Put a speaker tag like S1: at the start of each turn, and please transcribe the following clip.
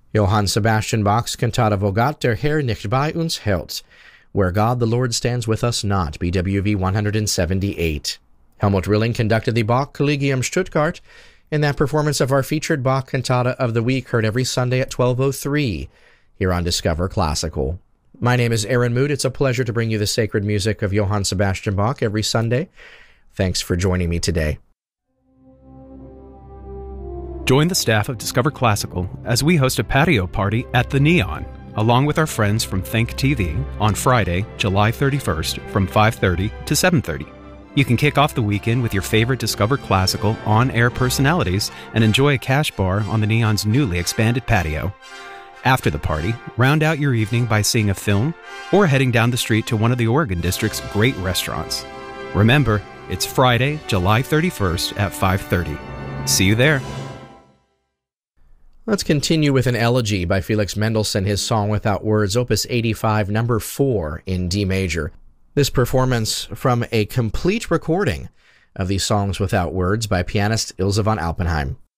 S1: Johann Sebastian Bach's Cantata Wo Gott der Herr nicht bei uns hält, Where God the Lord Stands With Us Not, BWV 178. Helmut Rilling conducted the Bach Collegium Stuttgart in that performance of our featured Bach Cantata of the Week, heard every Sunday at 12:03 here on Discover Classical. My name is Aaron Mood. It's a pleasure to bring you the sacred music of Johann Sebastian Bach every Sunday. Thanks for joining me today.
S2: Join the staff of Discover Classical as we host a patio party at the Neon, along with our friends from Think TV on Friday, July 31st from 5:30 to 7:30. You can kick off the weekend with your favorite Discover Classical on-air personalities and enjoy a cash bar on the Neon's newly expanded patio. After the party, round out your evening by seeing a film or heading down the street to one of the Oregon District's great restaurants. Remember, it's Friday, July 31st at 5:30. See you there.
S1: Let's continue with an elegy by Felix Mendelssohn, his Song Without Words, Opus 85, number 4 in D major. This performance from a complete recording of these Songs Without Words by pianist Ilse von Alpenheim.